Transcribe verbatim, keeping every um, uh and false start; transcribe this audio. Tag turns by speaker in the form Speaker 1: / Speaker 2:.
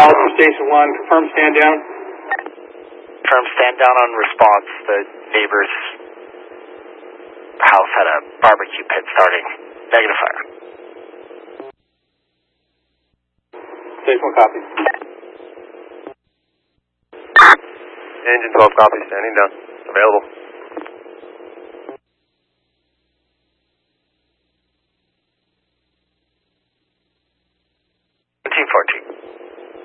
Speaker 1: for Station one, confirm stand down.
Speaker 2: Confirm stand down on response. The neighbor's house had a barbecue pit starting. Negative fire.
Speaker 1: Station one, copy.
Speaker 3: Engine twelve, copy, standing down. Available.